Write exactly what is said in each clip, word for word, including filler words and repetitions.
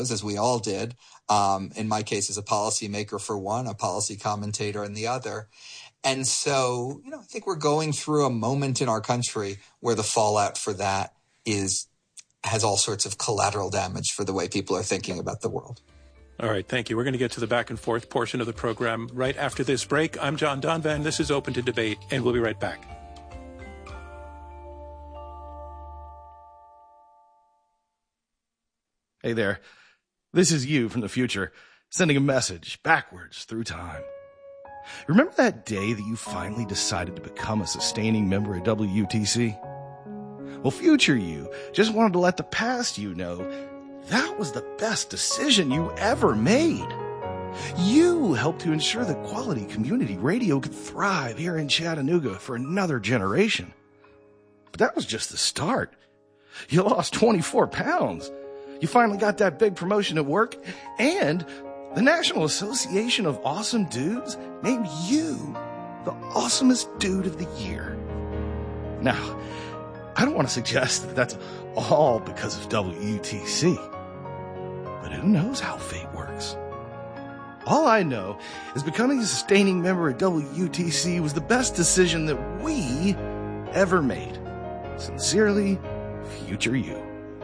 as we all did. Um, in my case, as a policymaker for one, a policy commentator in the other. And so, you know, I think we're going through a moment in our country where the fallout for that is has all sorts of collateral damage for the way people are thinking about the world. All right, thank you. We're going to get to the back and forth portion of the program right after this break. I'm John Donvan. This is Open to Debate, and we'll be right back. Hey there. This is you from the future, sending a message backwards through time. Remember that day that you finally decided to become a sustaining member of W U T C? Well, future you just wanted to let the past you know that was the best decision you ever made. You helped to ensure that quality community radio could thrive here in Chattanooga for another generation. But that was just the start. You lost twenty-four pounds. You finally got that big promotion at work, and the National Association of Awesome Dudes named you the awesomest dude of the year. Now, I don't want to suggest that that's all because of W U T C, but who knows how fate works? All I know is becoming a sustaining member at W U T C was the best decision that we ever made. Sincerely, future you.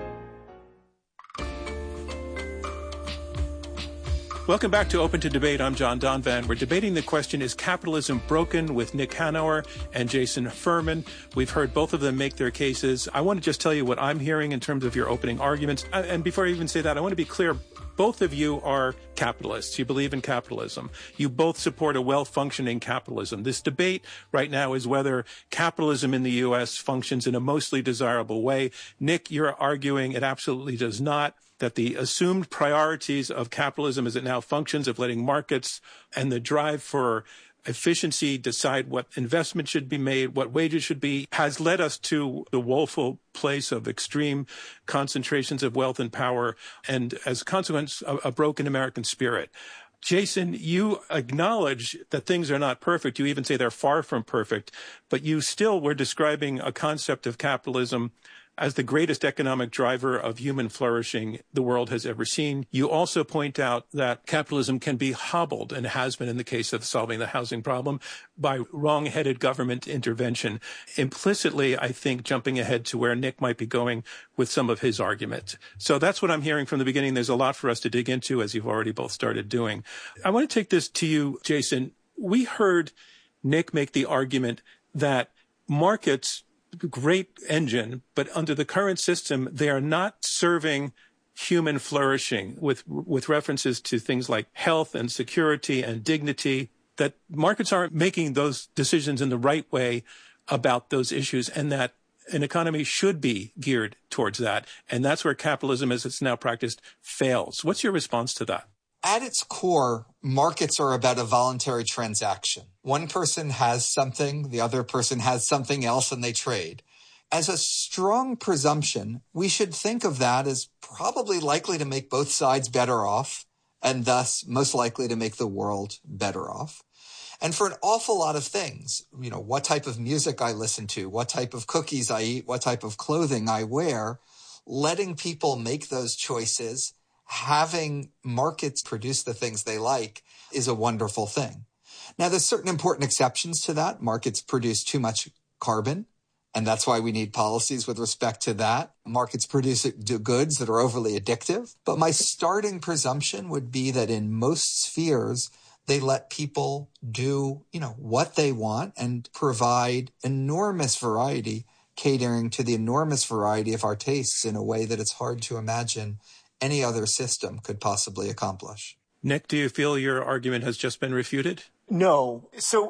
Welcome back to Open to Debate. I'm John Donvan. We're debating the question, is capitalism broken, with Nick Hanauer and Jason Furman. We've heard both of them make their cases. I want to just tell you what I'm hearing in terms of your opening arguments. And before I even say that, I want to be clear. Both of you are capitalists. You believe in capitalism. You both support a well-functioning capitalism. This debate right now is whether capitalism in the U S functions in a mostly desirable way. Nick, you're arguing it absolutely does not, that the assumed priorities of capitalism as it now functions, of letting markets and the drive for efficiency decide what investment should be made, what wages should be, has led us to the woeful place of extreme concentrations of wealth and power, and as a consequence, a, a broken American spirit. Jason, you acknowledge that things are not perfect. You even say they're far from perfect, but you still were describing a concept of capitalism as the greatest economic driver of human flourishing the world has ever seen. You also point out that capitalism can be hobbled, and has been in the case of solving the housing problem, by wrong-headed government intervention. Implicitly, I think, jumping ahead to where Nick might be going with some of his argument. So that's what I'm hearing from the beginning. There's a lot for us to dig into, as you've already both started doing. I want to take this to you, Jason. We heard Nick make the argument that markets, great engine, but under the current system, they are not serving human flourishing, with with references to things like health and security and dignity, that markets aren't making those decisions in the right way about those issues, and that an economy should be geared towards that. And that's where capitalism, as it's now practiced, fails. What's your response to that? At its core, markets are about a voluntary transaction. One person has something, the other person has something else, and they trade. As a strong presumption, we should think of that as probably likely to make both sides better off, and thus most likely to make the world better off. And for an awful lot of things, you know, what type of music I listen to, what type of cookies I eat, what type of clothing I wear, letting people make those choices, having markets produce the things they like, is a wonderful thing. Now, there's certain important exceptions to that. Markets produce too much carbon, and that's why we need policies with respect to that. Markets produce goods that are overly addictive. But my starting presumption would be that in most spheres, they let people do, you know, what they want and provide enormous variety, catering to the enormous variety of our tastes in a way that it's hard to imagine any other system could possibly accomplish. Nick, do you feel your argument has just been refuted? No. So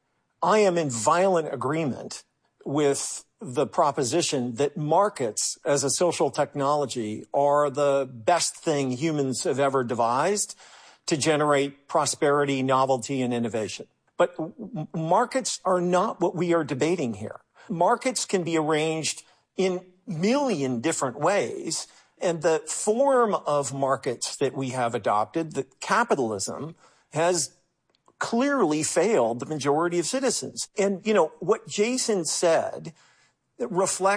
I am in violent agreement with the proposition that markets as a social technology are the best thing humans have ever devised to generate prosperity, novelty, and innovation. But markets are not what we are debating here. Markets can be arranged in a million different ways. And the form of markets that we have adopted, that capitalism, has clearly failed the majority of citizens. And, you know, what Jason said reflects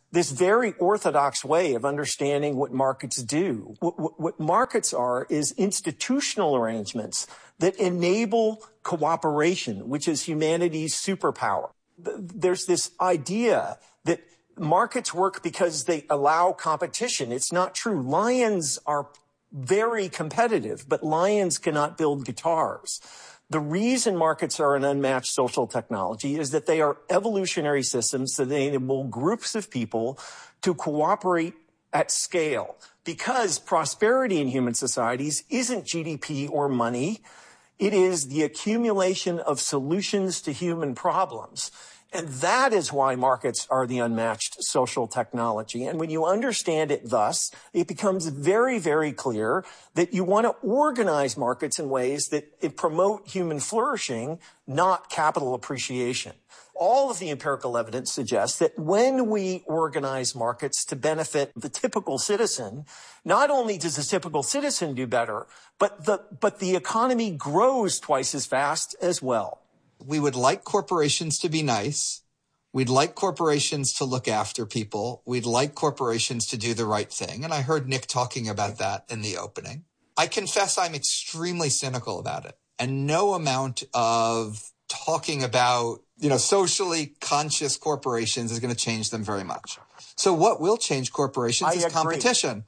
this very orthodox way of understanding what markets do. What, what, what markets are is institutional arrangements that enable cooperation, which is humanity's superpower. There's this idea that markets work because they allow competition. It's not true. Lions are very competitive, but lions cannot build guitars. The reason markets are an unmatched social technology is that they are evolutionary systems that enable groups of people to cooperate at scale. Because prosperity in human societies isn't G D P or money. It is the accumulation of solutions to human problems. And that is why markets are the unmatched social technology. And when you understand it thus, it becomes very, very clear that you want to organize markets in ways that promote human flourishing, not capital appreciation. All of the empirical evidence suggests that when we organize markets to benefit the typical citizen, not only does the typical citizen do better, but the, but the economy grows twice as fast as well. We would like corporations to be nice. We'd like corporations to look after people. We'd like corporations to do the right thing. And I heard Nick talking about that in the opening. I confess I'm extremely cynical about it. And no amount of talking about, you know, socially conscious corporations is going to change them very much. So what will change corporations I is agree. competition.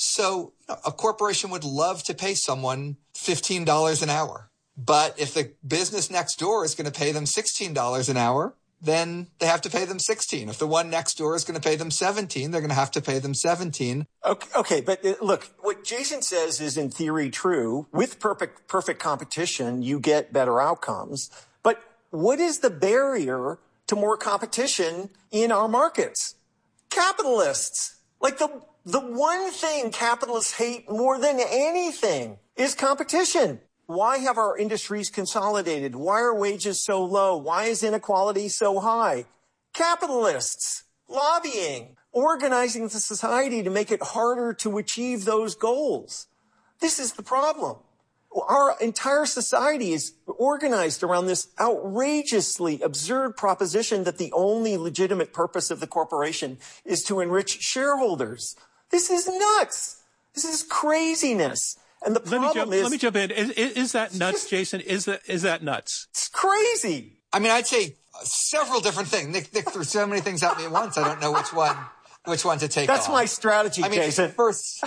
So a corporation would love to pay someone fifteen dollars an hour. But if the business next door is going to pay them sixteen dollars an hour, then they have to pay them sixteen. If the one next door is going to pay them seventeen, they're going to have to pay them seventeen. Okay, okay, but uh, look, what Jason says is in theory true. With perfect, perfect competition, you get better outcomes. But what is the barrier to more competition in our markets? Capitalists. Like the, the one thing capitalists hate more than anything is competition. Why have our industries consolidated? Why are wages so low? Why is inequality so high? Capitalists, lobbying, organizing the society to make it harder to achieve those goals. This is the problem. Our entire society is organized around this outrageously absurd proposition that the only legitimate purpose of the corporation is to enrich shareholders. This is nuts. This is craziness. And the problem let me jump, is... Let me jump in. Is, is that nuts, Jason? Is that, is that nuts? It's crazy. I mean, I'd say several different things. Nick, Nick threw so many things at me at once. I don't know which one, which one to take That's on. my strategy, I mean, Jason. First,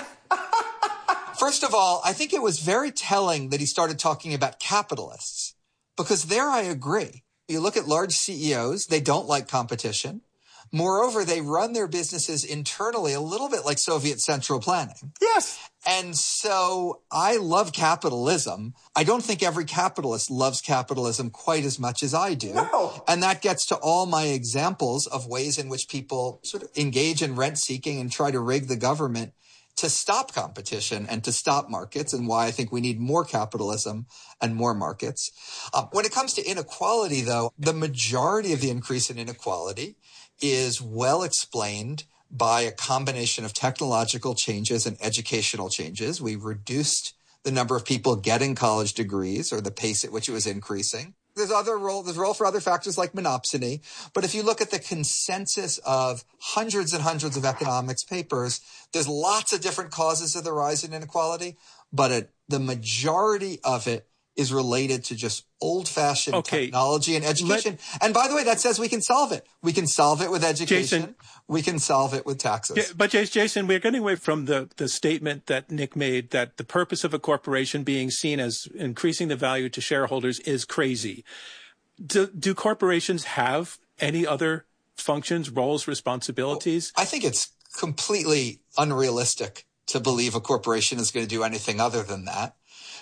first of all, I think it was very telling that he started talking about capitalists, because there I agree. You look at large C E Os, they don't like competition. Moreover, they run their businesses internally a little bit like Soviet central planning. Yes. And so I love capitalism. I don't think every capitalist loves capitalism quite as much as I do. No. And that gets to all my examples of ways in which people sort of engage in rent seeking and try to rig the government to stop competition and to stop markets, and why I think we need more capitalism and more markets. Um, when it comes to inequality, though, the majority of the increase in inequality is well explained by a combination of technological changes and educational changes. We reduced the number of people getting college degrees, or the pace at which it was increasing. There's other role, there's role for other factors like monopsony. But if you look at the consensus of hundreds and hundreds of economics papers, there's lots of different causes of the rise in inequality, but it, the majority of it is related to just old-fashioned okay. technology and education. Let, and by the way, that says we can solve it. We can solve it with education. Jason, we can solve it with taxes. Yeah, but Jason, we're getting away from the, the statement that Nick made that the purpose of a corporation being seen as increasing the value to shareholders is crazy. Do, do corporations have any other functions, roles, responsibilities? Well, I think it's completely unrealistic to believe a corporation is going to do anything other than that.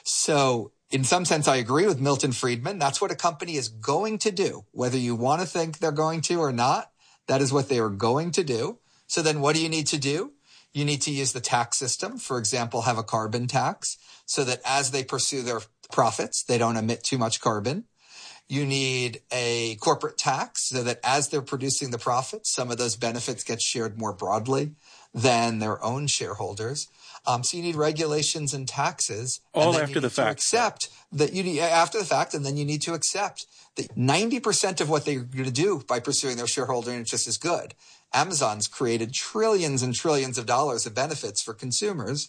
So in some sense, I agree with Milton Friedman. That's what a company is going to do. Whether you want to think they're going to or not, that is what they are going to do. So then what do you need to do? You need to use the tax system. For example, have a carbon tax so that as they pursue their profits, they don't emit too much carbon. You need a corporate tax so that as they're producing the profits, some of those benefits get shared more broadly than their own shareholders. Um, so you need regulations and taxes. All and after the fact. Accept that you need after the fact, and then you need to accept that ninety percent of what they're going to do by pursuing their shareholder interest is good, Amazon's created trillions and trillions of dollars of benefits for consumers,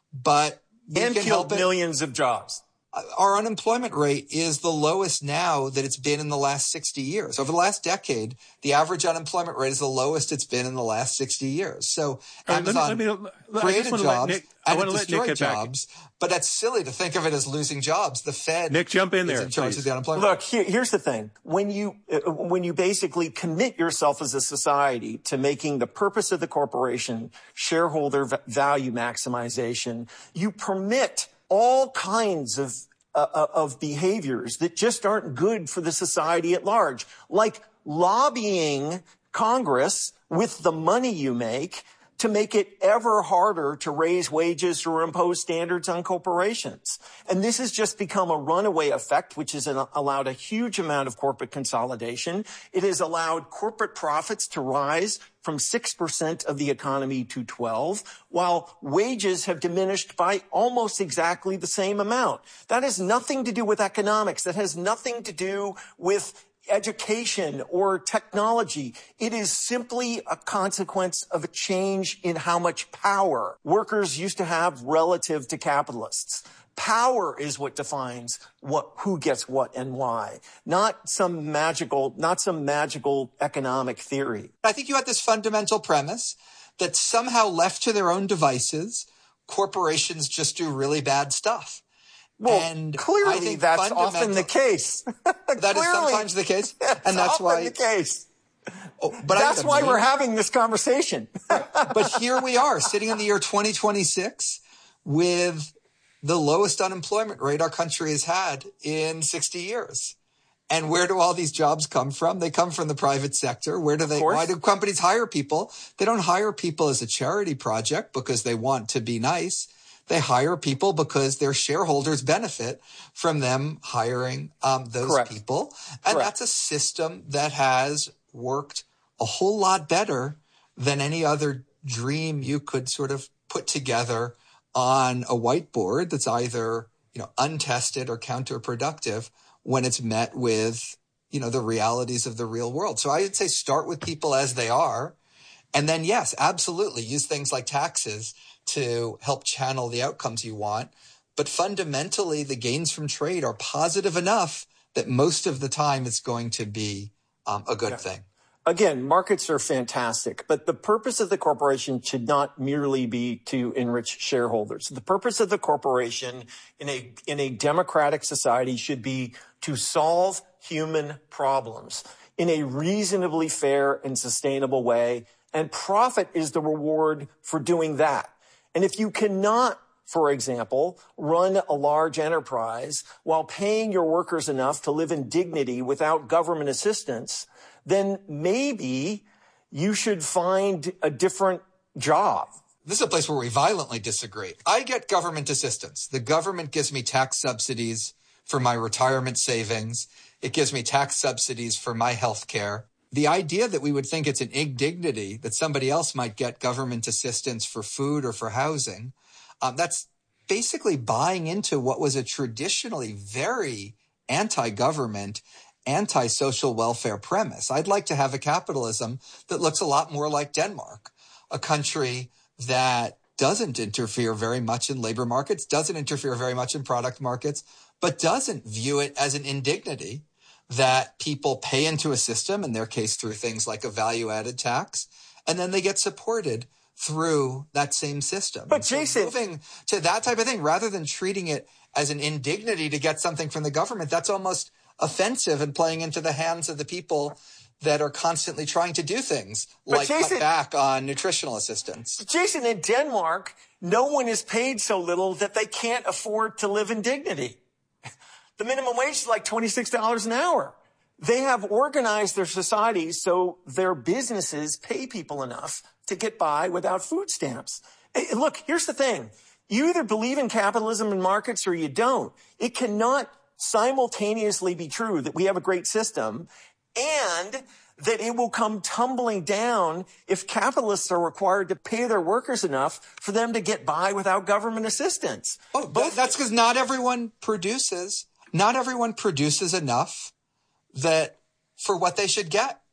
but we and can killed help it. millions of jobs. Our unemployment rate is the lowest now that it's been in the last sixty years. Over the last decade, the average unemployment rate is the lowest it's been in the last sixty years. So Amazon let me, let me, let, created jobs Nick, and it destroyed jobs, but that's silly to think of it as losing jobs. The Fed Nick, jump in is there, in charge please. of the unemployment Look, rate. here, here's the thing. When you, uh, when you basically commit yourself as a society to making the purpose of the corporation shareholder v- value maximization, you permit all kinds of Uh, of behaviors that just aren't good for the society at large, like lobbying Congress with the money you make to make it ever harder to raise wages or impose standards on corporations. And this has just become a runaway effect, which has allowed a huge amount of corporate consolidation. It has allowed corporate profits to rise from six percent of the economy to twelve, while wages have diminished by almost exactly the same amount. That has nothing to do with economics. That has nothing to do with education or technology. It is simply a consequence of a change in how much power workers used to have relative to capitalists. Power is what defines what, who gets what and why, not some magical, not some magical economic theory. I think you had this fundamental premise that somehow left to their own devices, corporations just do really bad stuff. Well, and clearly I think that's often the case. That is sometimes the case. That's and that's often why the case. Oh, but that's I why admit, we're having this conversation. But here we are sitting in the year twenty twenty-six with the lowest unemployment rate our country has had in sixty years. And where do all these jobs come from? They come from the private sector. Where do they, why do companies hire people? They don't hire people as a charity project because they want to be nice. They hire people because their shareholders benefit from them hiring um, those Correct. people. And Correct. that's a system that has worked a whole lot better than any other dream you could sort of put together on a whiteboard that's either, you know, untested or counterproductive when it's met with, you know, the realities of the real world. So I would say start with people as they are. And then, yes, absolutely use things like taxes to help channel the outcomes you want. But fundamentally, the gains from trade are positive enough that most of the time it's going to be um, a good yeah. thing. Again, markets are fantastic, but the purpose of the corporation should not merely be to enrich shareholders. The purpose of the corporation in a, in a democratic society should be to solve human problems in a reasonably fair and sustainable way. And profit is the reward for doing that. And if you cannot, for example, run a large enterprise while paying your workers enough to live in dignity without government assistance, then maybe you should find a different job. This is a place where we violently disagree. I get government assistance. The government gives me tax subsidies for my retirement savings. It gives me tax subsidies for my health care. The idea that we would think it's an indignity that somebody else might get government assistance for food or for housing, um, that's basically buying into what was a traditionally very anti-government, anti-social welfare premise. I'd like to have a capitalism that looks a lot more like Denmark, a country that doesn't interfere very much in labor markets, doesn't interfere very much in product markets, but doesn't view it as an indignity that people pay into a system, in their case through things like a value-added tax, and then they get supported through that same system. But so Jason, moving to that type of thing, rather than treating it as an indignity to get something from the government, that's almost offensive and playing into the hands of the people that are constantly trying to do things like Jason, cut back on nutritional assistance. Jason, in Denmark, no one is paid so little that they can't afford to live in dignity. The minimum wage is like twenty-six dollars an hour. They have organized their societies so their businesses pay people enough to get by without food stamps. Hey, look, here's the thing. You either believe in capitalism and markets or you don't. It cannot simultaneously be true that we have a great system and that it will come tumbling down if capitalists are required to pay their workers enough for them to get by without government assistance. Oh, Both, that's because not everyone produces, not everyone produces enough that for what they should get.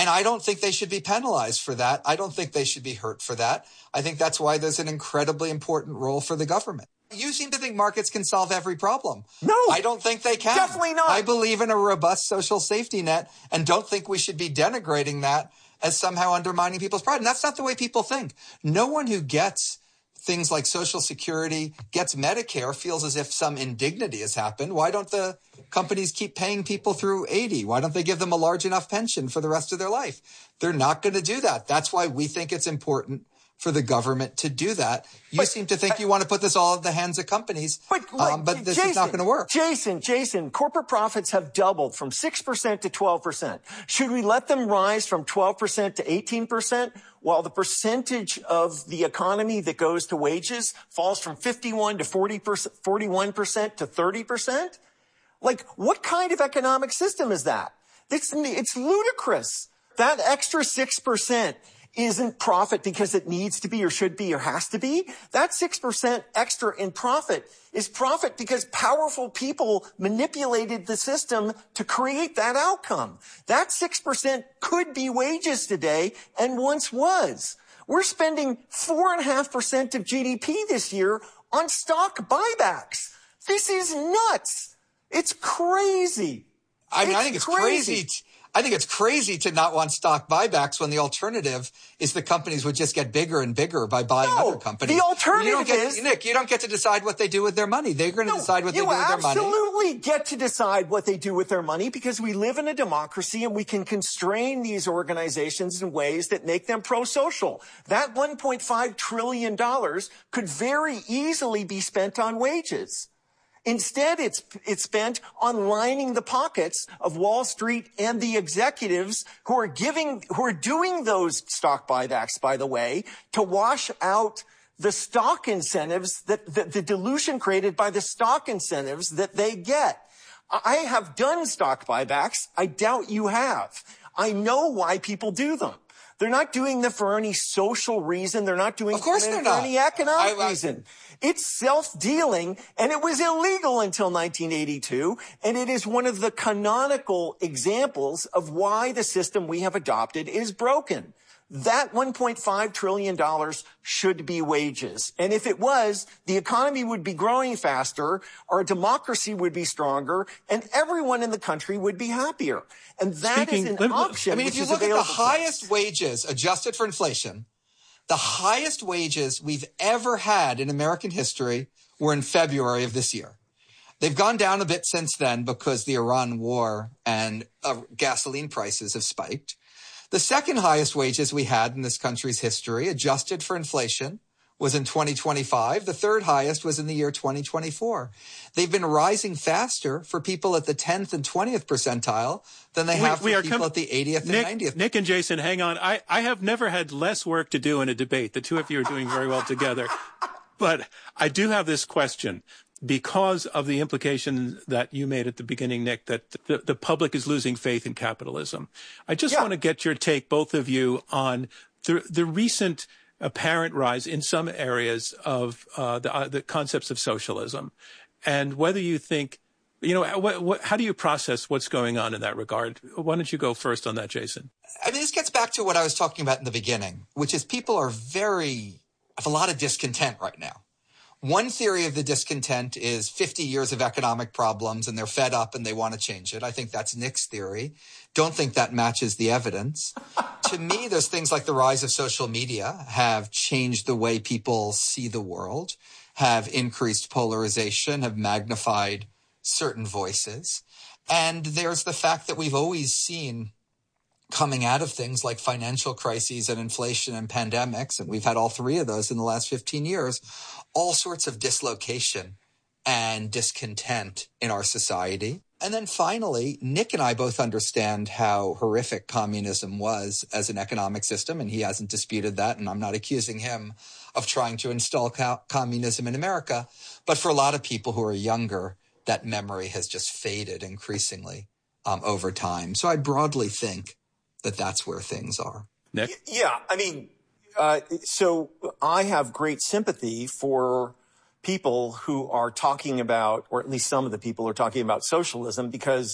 And I don't think they should be penalized for that. I don't think they should be hurt for that. I think that's why there's an incredibly important role for the government. You seem to think markets can solve every problem. No. I don't think they can. Definitely not. I believe in a robust social safety net and don't think we should be denigrating that as somehow undermining people's pride. And that's not the way people think. No one who gets things like Social Security, gets Medicare, feels as if some indignity has happened. Why don't the companies keep paying people through eighty? Why don't they give them a large enough pension for the rest of their life? They're not going to do that. That's why we think it's important for the government to do that. You but, seem to think you want to put this all in the hands of companies, but, like, um, but this Jason, is not going to work. Jason, Jason, corporate profits have doubled from six percent to twelve percent. Should we let them rise from twelve percent to eighteen percent while the percentage of the economy that goes to wages falls from fifty-one to forty percent, forty-one percent to thirty percent? Like, what kind of economic system is that? It's, it's ludicrous. That extra six percent isn't profit because it needs to be or should be or has to be. That six percent extra in profit is profit because powerful people manipulated the system to create that outcome. That six percent could be wages today and once was. We're spending four point five percent of G D P this year on stock buybacks. This is nuts. It's crazy. I mean, it's I think it's crazy. crazy. T- I think it's crazy to not want stock buybacks when the alternative is the companies would just get bigger and bigger by buying no, other companies. The alternative you don't get, is... Nick, you don't get to decide what they do with their money. They're going to no, decide what they do with their money. You absolutely get to decide what they do with their money because we live in a democracy and we can constrain these organizations in ways that make them pro-social. That one point five trillion dollars could very easily be spent on wages. Instead, it's, it's spent on lining the pockets of Wall Street and the executives who are giving, who are doing those stock buybacks, by the way, to wash out the stock incentives that, the, the dilution created by the stock incentives that they get. I have done stock buybacks. I doubt you have. I know why people do them. They're not doing them for any social reason. They're not doing of course them they're for not. any economic I, I, reason. It's self-dealing, and it was illegal until nineteen eighty-two, and it is one of the canonical examples of why the system we have adopted is broken. That one point five trillion dollars should be wages. And if it was, the economy would be growing faster, our democracy would be stronger, and everyone in the country would be happier. And that Speaking, is an option. I mean, if you look at the highest wages adjusted for inflation, the highest wages we've ever had in American history were in February of this year. They've gone down a bit since then because the Iran war and uh, gasoline prices have spiked. The second highest wages we had in this country's history, adjusted for inflation, was in twenty twenty-five. The third highest was in the year twenty twenty-four. They've been rising faster for people at the tenth and twentieth percentile than they have we, for we people com- at the eightieth and Nick, ninetieth. Nick and Jason, hang on. I, I have never had less work to do in a debate. The two of you are doing very well together. But I do have this question. Because of the implication that you made at the beginning, Nick, that the, the public is losing faith in capitalism. I just yeah. want to get your take, both of you, on the, the recent apparent rise in some areas of uh, the, uh, the concepts of socialism, and whether you think, you know, what, what, how do you process what's going on in that regard? Why don't you go first on that, Jason? I mean, this gets back to what I was talking about in the beginning, which is people are very, have a lot of discontent right now. One theory of the discontent is fifty years of economic problems and they're fed up and they want to change it. I think that's Nick's theory. Don't think that matches the evidence. To me, there's things like the rise of social media have changed the way people see the world, have increased polarization, have magnified certain voices. And there's the fact that we've always seen coming out of things like financial crises and inflation and pandemics, and we've had all three of those in the last fifteen years, all sorts of dislocation and discontent in our society. And then finally, Nick and I both understand how horrific communism was as an economic system, and he hasn't disputed that, and I'm not accusing him of trying to install co- communism in America. But for a lot of people who are younger, that memory has just faded increasingly um, over time. So I broadly think that that's where things are. Nick? Yeah, I mean, uh, so I have great sympathy for people who are talking about, or at least some of the people are talking about socialism, because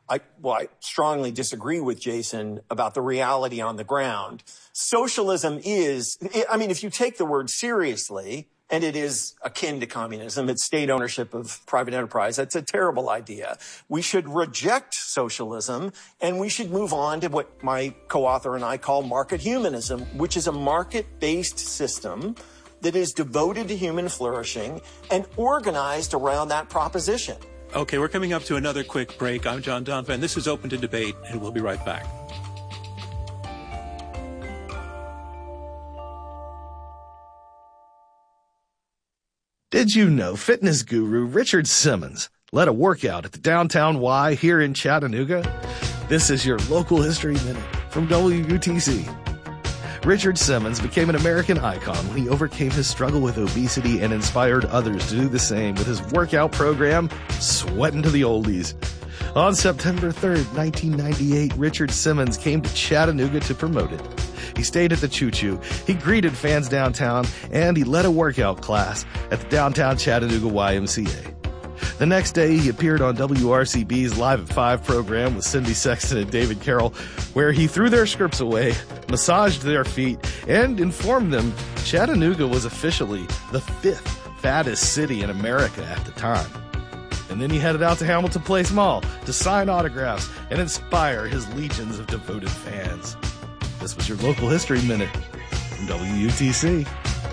I, well, I strongly disagree with Jason about the reality on the ground. Socialism is, I mean, if you take the word seriously, and it is akin to communism, it's state ownership of private enterprise, that's a terrible idea. We should reject socialism, and we should move on to what my co-author and I call market humanism, which is a market-based system that is devoted to human flourishing and organized around that proposition. Okay, we're coming up to another quick break. I'm John Donvan. This is Open to Debate, and we'll be right back. Did you know fitness guru Richard Simmons led a workout at the Downtown Y here in Chattanooga? This is your local history minute from W U T C. Richard Simmons became an American icon when he overcame his struggle with obesity and inspired others to do the same with his workout program, Sweatin' to the Oldies. On September third, nineteen ninety-eight, Richard Simmons came to Chattanooga to promote it. He stayed at the Choo Choo, he greeted fans downtown, and he led a workout class at the downtown Chattanooga Y M C A. The next day, he appeared on W R C B's Live at five program with Cindy Sexton and David Carroll, where he threw their scripts away, massaged their feet, and informed them Chattanooga was officially the fifth fattest city in America at the time. And then he headed out to Hamilton Place Mall to sign autographs and inspire his legions of devoted fans. This was your Local History Minute from W U T C.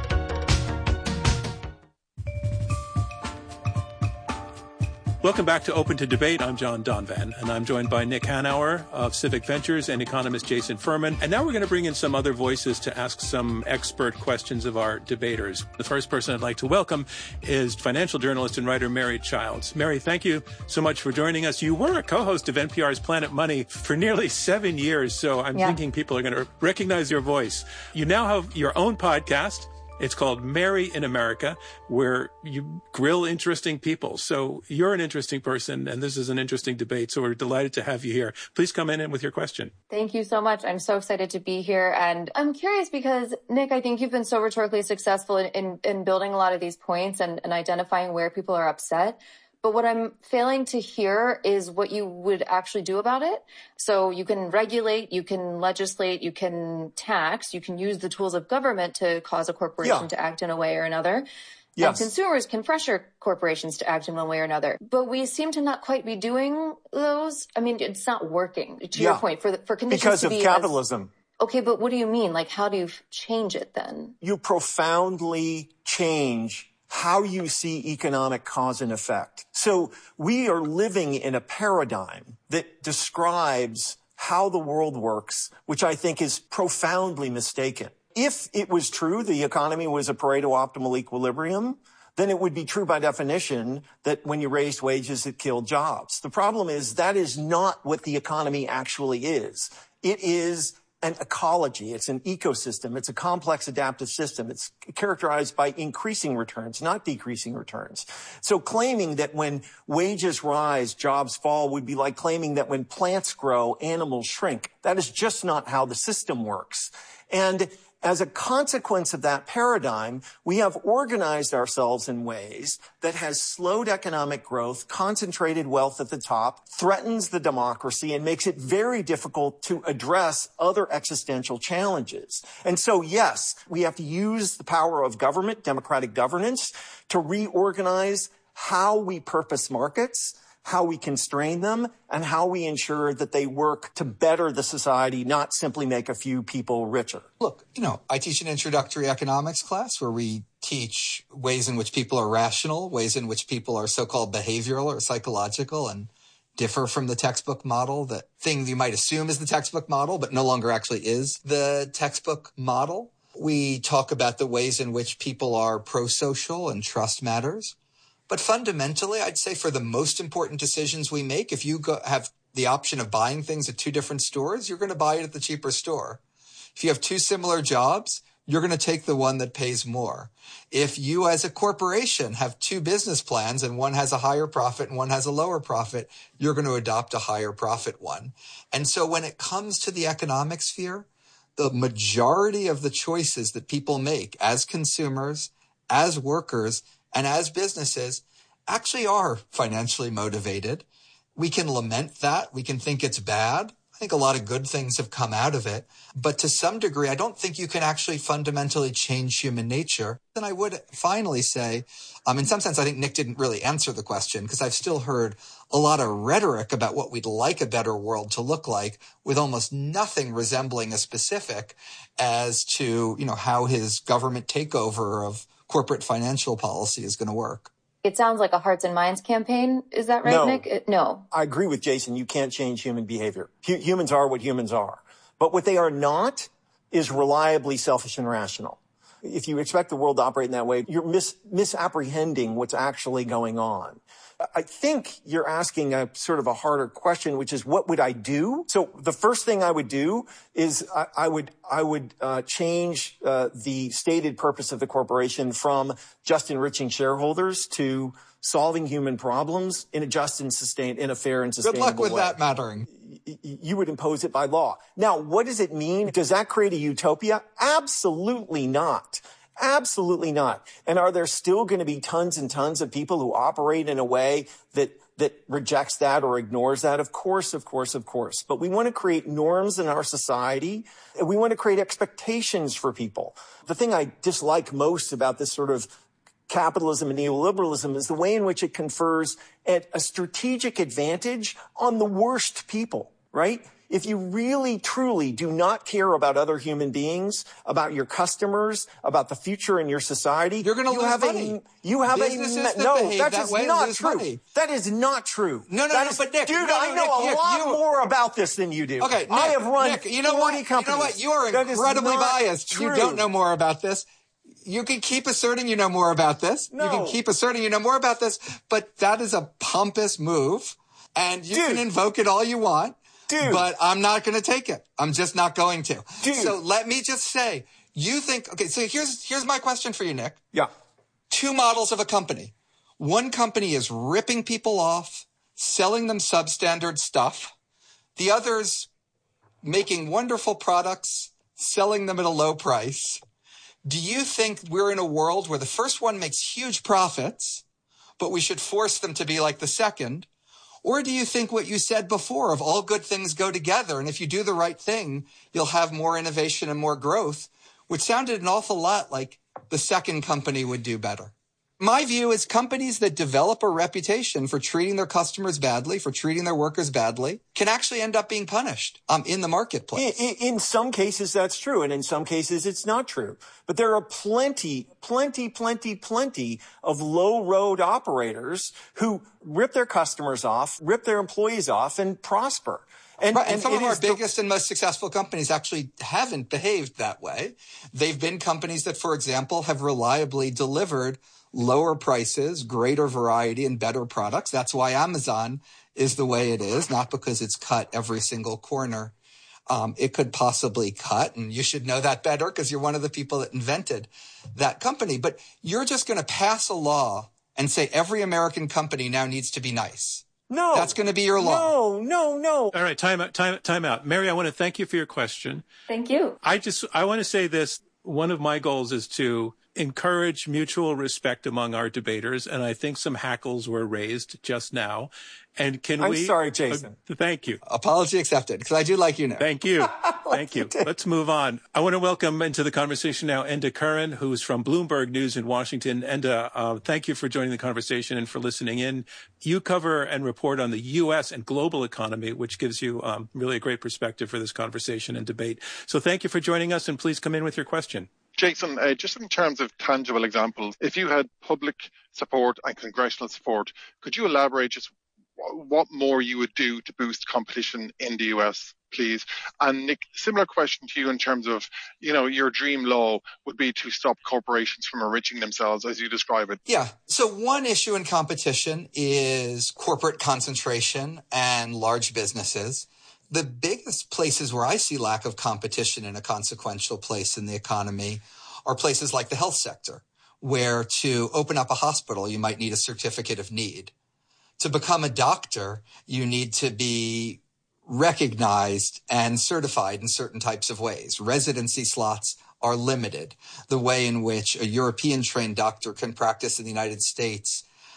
Welcome back to Open to Debate. I'm John Donvan, and I'm joined by Nick Hanauer of Civic Ventures and economist Jason Furman. And now we're going to bring in some other voices to ask some expert questions of our debaters. The first person I'd like to welcome is financial journalist and writer Mary Childs. Mary, thank you so much for joining us. You were a co-host of N P R's Planet Money for nearly seven years, so I'm yeah. thinking people are going to recognize your voice. You now have your own podcast. It's called Mary in America, where you grill interesting people. So you're an interesting person, and this is an interesting debate. So we're delighted to have you here. Please come in with your question. Thank you so much. I'm so excited to be here. And I'm curious because, Nick, I think you've been so rhetorically successful in, in, in building a lot of these points and, and identifying where people are upset. But what I'm failing to hear is what you would actually do about it. So you can regulate, you can legislate, you can tax, you can use the tools of government to cause a corporation yeah. to act in a way or another. Yes. And consumers can pressure corporations to act in one way or another. But we seem to not quite be doing those. I mean, it's not working, to yeah. your point, for, for conditions because to of be capitalism. As, okay, but what do you mean? Like, how do you change it then? You profoundly change how you see economic cause and effect. So we are living in a paradigm that describes how the world works, which I think is profoundly mistaken. If it was true the economy was a Pareto optimal equilibrium, then it would be true by definition that when you raised wages, it killed jobs. The problem is that is not what the economy actually is. It is an ecology. It's an ecosystem. It's a complex adaptive system. It's characterized by increasing returns, not decreasing returns. So claiming that when wages rise, jobs fall would be like claiming that when plants grow, animals shrink. That is just not how the system works. And as a consequence of that paradigm, we have organized ourselves in ways that has slowed economic growth, concentrated wealth at the top, threatens the democracy, and makes it very difficult to address other existential challenges. And so, yes, we have to use the power of government, democratic governance, to reorganize how we purpose markets, how we constrain them, and how we ensure that they work to better the society, not simply make a few people richer. Look, you know, I teach an introductory economics class where we teach ways in which people are rational, ways in which people are so-called behavioral or psychological and differ from the textbook model, that thing you might assume is the textbook model, but no longer actually is the textbook model. We talk about the ways in which people are pro-social and trust matters. But fundamentally, I'd say for the most important decisions we make, if you go, have the option of buying things at two different stores, you're going to buy it at the cheaper store. If you have two similar jobs, you're going to take the one that pays more. If you as a corporation have two business plans and one has a higher profit and one has a lower profit, you're going to adopt a higher profit one. And so when it comes to the economic sphere, the majority of the choices that people make as consumers, as workers, and as businesses actually are financially motivated. We can lament that. We can think it's bad. I think a lot of good things have come out of it. But to some degree, I don't think you can actually fundamentally change human nature. And I would finally say, um, in some sense, I think Nick didn't really answer the question because I've still heard a lot of rhetoric about what we'd like a better world to look like with almost nothing resembling a specific as to, you know, how his government takeover of corporate financial policy is going to work. It sounds like a hearts and minds campaign. Is that right, no, Nick? It, no. I agree with Jason. You can't change human behavior. H- humans are what humans are. But what they are not is reliably selfish and rational. If you expect the world to operate in that way, you're mis- misapprehending what's actually going on. I think you're asking a sort of a harder question, which is, what would I do? So the first thing I would do is I, I would I would uh, change uh, the stated purpose of the corporation from just enriching shareholders to solving human problems in a just and sustain in a fair and sustainable way. Good luck with way. that mattering. You would impose it by law. Now, what does it mean? Does that create a utopia? Absolutely not. Absolutely not. And are there still going to be tons and tons of people who operate in a way that that rejects that or ignores that? Of course, of course, of course. But we want to create norms in our society, and we want to create expectations for people. The thing I dislike most about this sort of capitalism and neoliberalism is the way in which it confers a strategic advantage on the worst people, right? If you really, truly do not care about other human beings, about your customers, about the future in your society, you're going to you lose have money. A, you have Businesses a that no. behave That that is way not lose true. money. That is not true. No, no, that no, is, but Nick, dude, no, I no, know Nick, a you, lot you, more about this than you do. Okay, Nick, I have run Nick, you know what? forty companies. You know what? You are That is incredibly not biased. True. You don't know more about this. You can keep asserting you know more about this. No. You can keep asserting you know more about this, but that is a pompous move, and you Dude. can invoke it all you want. Dude. But I'm not going to take it. I'm just not going to. Dude. So let me just say, you think, okay, so here's, here's my question for you, Nick. Yeah. Two models of a company. One company is ripping people off, selling them substandard stuff. The other's making wonderful products, selling them at a low price. Do you think we're in a world where the first one makes huge profits, but we should force them to be like the second? Or do you think what you said before of all good things go together, and if you do the right thing, you'll have more innovation and more growth, which sounded an awful lot like the second company would do better? My view is companies that develop a reputation for treating their customers badly, for treating their workers badly, can actually end up being punished um, in the marketplace. In, in some cases, that's true. And in some cases, it's not true. But there are plenty, plenty, plenty, plenty of low road operators who rip their customers off, rip their employees off, and prosper. And, right, and, and some of our the, biggest and most successful companies actually haven't behaved that way. They've been companies that, for example, have reliably delivered lower prices, greater variety, and better products. That's why Amazon is the way it is, not because it's cut every single corner um, it could possibly cut. And you should know that better because you're one of the people that invented that company. But you're just going to pass a law and say every American company now needs to be nice. No. That's going to be your law. No, no, no. All right, time out, time, time out. Mary, I want to thank you for your question. Thank you. I just, I want to say this. One of my goals is to encourage mutual respect among our debaters, and I think some hackles were raised just now. And can I'm we? I'm sorry, Jason. Uh, thank you. Apology accepted, because I do like you now. Thank you. Thank you. Let's move on. I want to welcome into the conversation now Enda Curran, who's from Bloomberg News in Washington. Enda, uh, thank you for joining the conversation and for listening in. You cover and report on the U S and global economy, which gives you um, really a great perspective for this conversation and debate. So thank you for joining us, and please come in with your question. Jason, uh, just in terms of tangible examples, if you had public support and congressional support, could you elaborate just what more you would do to boost competition in the U S, please? And Nick, similar question to you in terms of, you know, your dream law would be to stop corporations from enriching themselves as you describe it. Yeah. So one issue in competition is corporate concentration and large businesses. The biggest places where I see lack of competition in a consequential place in the economy are places like the health sector, where to open up a hospital, you might need a certificate of need. To become a doctor, you need to be recognized and certified in certain types of ways. Residency slots are limited. The way in which a European trained doctor can practice in the United States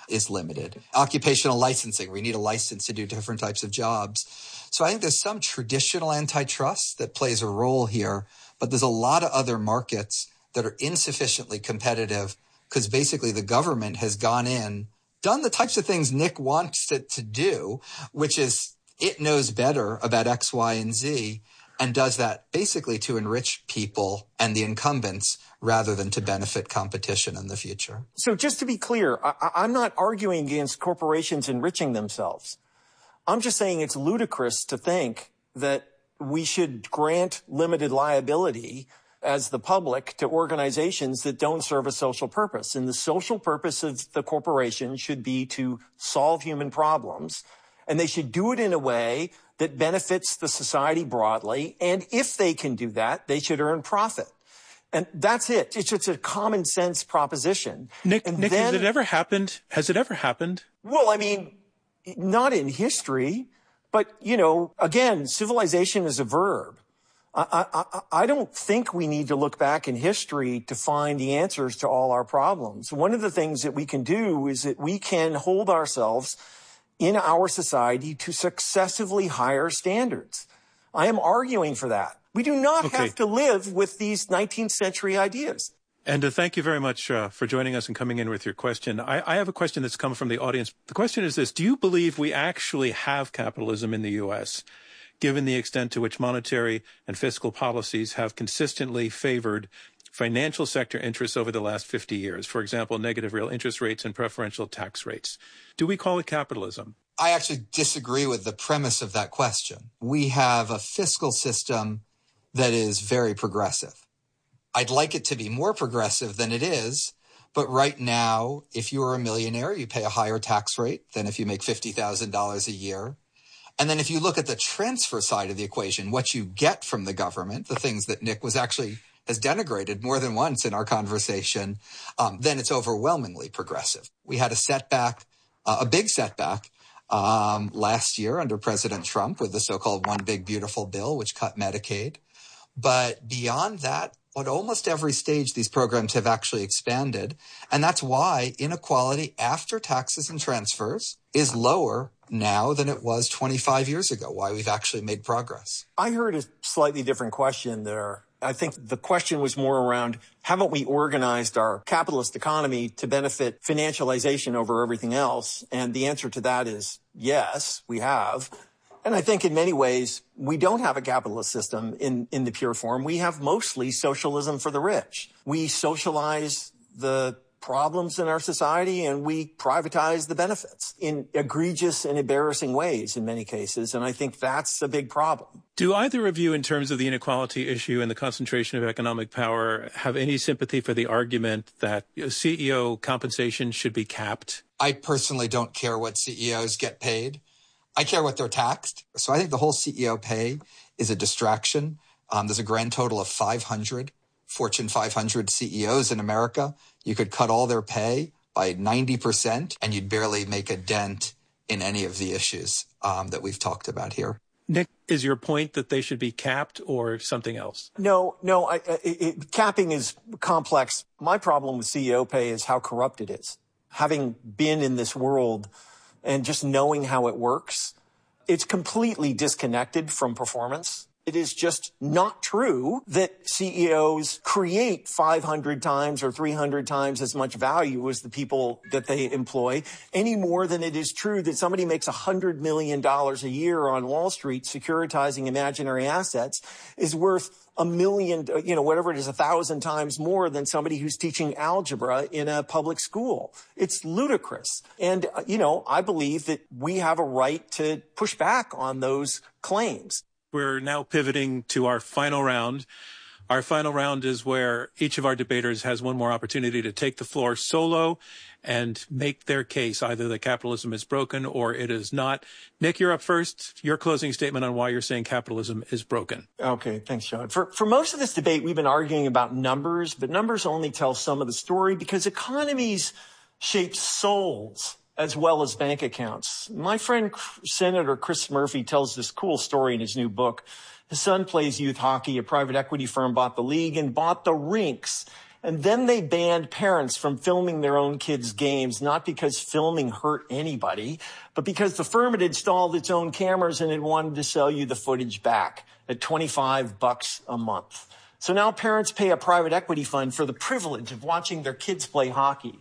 is limited. Occupational licensing, we need a license to do different types of jobs. So I think there's some traditional antitrust that plays a role here, but there's a lot of other markets that are insufficiently competitive because basically the government has gone in, done the types of things Nick wants it to do, which is it knows better about X, Y, and Z, and does that basically to enrich people and the incumbents rather than to benefit competition in the future. So just to be clear, I, I'm not arguing against corporations enriching themselves. I'm just saying it's ludicrous to think that we should grant limited liability as the public to organizations that don't serve a social purpose. And the social purpose of the corporation should be to solve human problems, and they should do it in a way that benefits the society broadly. And if they can do that, they should earn profit. And that's it. It's just a common sense proposition. Nick, and Nick then, has it ever happened? Has it ever happened? Well, I mean, not in history, but, you know, again, civilization is a verb. I, I, I don't think we need to look back in history to find the answers to all our problems. One of the things that we can do is that we can hold ourselves in our society to successively higher standards. I am arguing for that. We do not okay. have to live with these nineteenth century ideas. And uh, thank you very much uh, for joining us and coming in with your question. I, I have a question that's come from the audience. The question is this: do you believe we actually have capitalism in the U S, given the extent to which monetary and fiscal policies have consistently favored financial sector interests over the last fifty years? For example, negative real interest rates and preferential tax rates. Do we call it capitalism? I actually disagree with the premise of that question. We have a fiscal system that is very progressive. I'd like it to be more progressive than it is, but right now, if you are a millionaire, you pay a higher tax rate than if you make fifty thousand dollars a year. And then if you look at the transfer side of the equation, what you get from the government, the things that Nick was actually has denigrated more than once in our conversation, um, then it's overwhelmingly progressive. We had a setback, uh, a big setback um, last year under President Trump with the so-called One Big Beautiful Bill, which cut Medicaid. But beyond that, at almost every stage, these programs have actually expanded. And that's why inequality after taxes and transfers is lower now than it was twenty-five years ago, why we've actually made progress. I heard a slightly different question there. I think the question was more around, haven't we organized our capitalist economy to benefit financialization over everything else? And the answer to that is yes, we have. And I think in many ways, we don't have a capitalist system in, in the pure form. We have mostly socialism for the rich. We socialize the problems in our society and we privatize the benefits in egregious and embarrassing ways in many cases. And I think that's a big problem. Do either of you, in terms of the inequality issue and the concentration of economic power, have any sympathy for the argument that C E O compensation should be capped? I personally don't care what C E Os get paid. I care what they're taxed. So I think the whole C E O pay is a distraction. Um, there's a grand total of five hundred Fortune five hundred C E Os in America. You could cut all their pay by ninety percent and you'd barely make a dent in any of the issues um, that we've talked about here. Nick, is your point that they should be capped or something else? No, no, I, it, it, capping is complex. My problem with C E O pay is how corrupt it is. Having been in this world and just knowing how it works, it's completely disconnected from performance. It is just not true that C E Os create five hundred times or three hundred times as much value as the people that they employ, any more than it is true that somebody makes one hundred million dollars a year on Wall Street securitizing imaginary assets is worth a million, you know, whatever it is, a thousand times more than somebody who's teaching algebra in a public school. It's ludicrous. And, you know, I believe that we have a right to push back on those claims. We're now pivoting to our final round. Our final round is where each of our debaters has one more opportunity to take the floor solo and make their case, either that capitalism is broken or it is not. Nick, you're up first. Your closing statement on why you're saying capitalism is broken. Okay, thanks, John. For, for most of this debate, we've been arguing about numbers, but numbers only tell some of the story because economies shape souls as well as bank accounts. My friend, Senator Chris Murphy, tells this cool story in his new book. His son plays youth hockey. A private equity firm bought the league and bought the rinks And then they banned parents from filming their own kids' games, not because filming hurt anybody, but because the firm had installed its own cameras and it wanted to sell you the footage back at twenty-five bucks a month. So now parents pay a private equity fund for the privilege of watching their kids play hockey.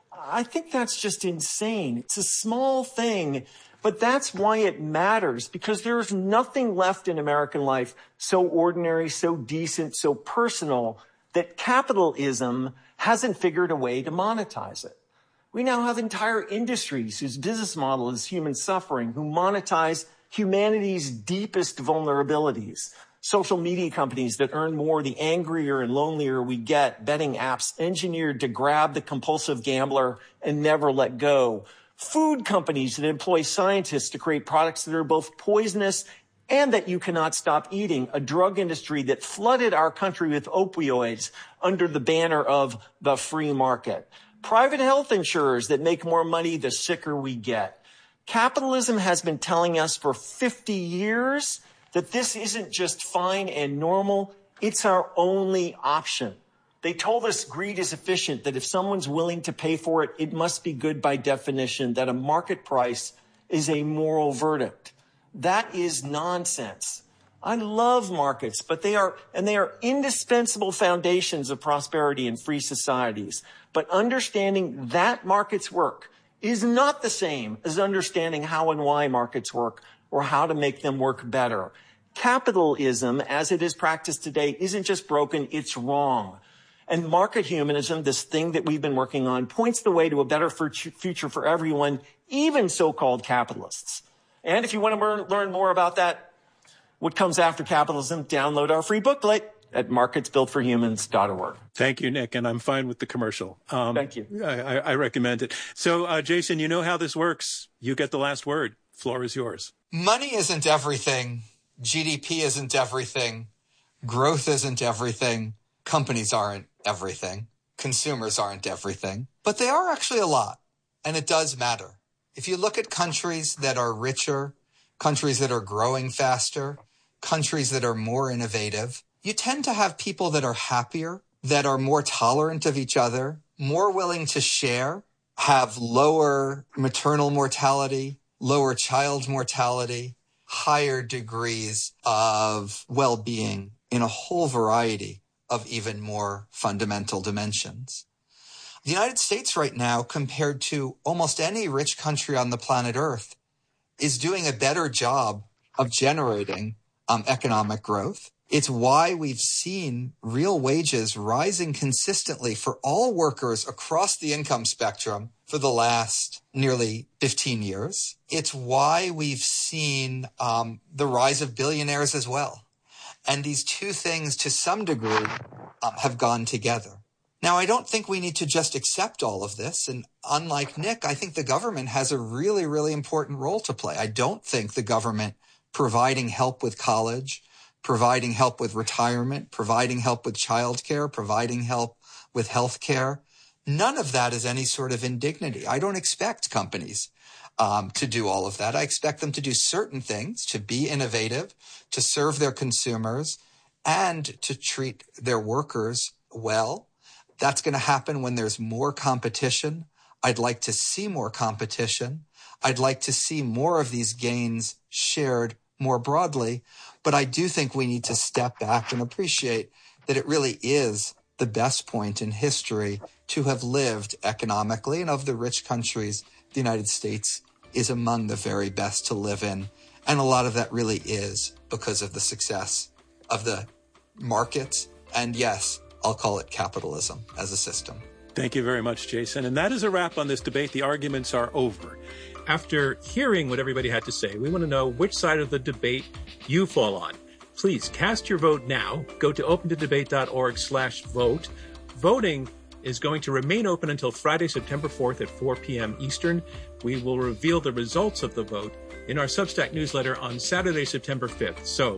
I think that's just insane. It's a small thing, but that's why it matters, because there's nothing left in American life so ordinary, so decent, so personal that capitalism hasn't figured a way to monetize it. We now have entire industries whose business model is human suffering, who monetize humanity's deepest vulnerabilities. Social media companies that earn more the angrier and lonelier we get, betting apps engineered to grab the compulsive gambler and never let go. Food companies that employ scientists to create products that are both poisonous and that you cannot stop eating. A drug industry that flooded our country with opioids under the banner of the free market. Private health insurers that make more money the sicker we get. Capitalism has been telling us for fifty years that this isn't just fine and normal, it's our only option. They told us greed is efficient, that if someone's willing to pay for it, it must be good by definition, that a market price is a moral verdict. That is nonsense. I love markets, but they are, and they are indispensable foundations of prosperity in free societies. But understanding that markets work is not the same as understanding how and why markets work, or how to make them work better. Capitalism, as it is practiced today, isn't just broken, it's wrong. And market humanism, this thing that we've been working on, points the way to a better future for everyone, even so-called capitalists. And if you want to learn more about that, what comes after capitalism, download our free booklet at markets built for humans dot org. Thank you, Nick, and I'm fine with the commercial. Um, Thank you. I, I recommend it. So, uh, Jason, you know how this works. You get the last word. Floor is yours. Money isn't everything. G D P isn't everything. Growth isn't everything. Companies aren't everything. Consumers aren't everything. But they are actually a lot, and it does matter. If you look at countries that are richer, countries that are growing faster, countries that are more innovative, you tend to have people that are happier, that are more tolerant of each other, more willing to share, have lower maternal mortality, lower child mortality, higher degrees of well-being in a whole variety of even more fundamental dimensions. The United States right now, compared to almost any rich country on the planet Earth, is doing a better job of generating um, economic growth. It's why we've seen real wages rising consistently for all workers across the income spectrum for the last nearly fifteen years. It's why we've seen um, the rise of billionaires as well. And these two things, to some degree, um, have gone together. Now, I don't think we need to just accept all of this. And unlike Nick, I think the government has a really, really important role to play. I don't think the government providing help with college, providing help with retirement, providing help with childcare, providing help with health care, none of that is any sort of indignity. I don't expect companies um, to do all of that. I expect them to do certain things, to be innovative, to serve their consumers, and to treat their workers well. That's going to happen when there's more competition. I'd like to see more competition. I'd like to see more of these gains shared more broadly. But I do think we need to step back and appreciate that it really is the best point in history to have lived economically. And of the rich countries, the United States is among the very best to live in. And a lot of that really is because of the success of the markets. And yes, I'll call it capitalism as a system. Thank you very much, Jason. And that is a wrap on this debate. The arguments are over. After hearing what everybody had to say, we want to know which side of the debate you fall on. Please cast your vote now. Go to open to debate dot org slash vote. Voting is going to remain open until Friday, September fourth at four p.m. Eastern. We will reveal the results of the vote in our Substack newsletter on Saturday, September fifth. So